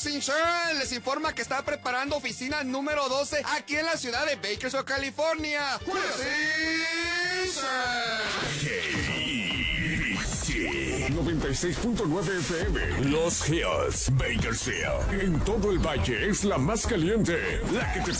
House Insurance les informa que está preparando oficina número 12 aquí en la ciudad de Bakersfield, California. KBC 96.9 FM. Los Hills, Bakersfield. En todo el valle es la más caliente, la que te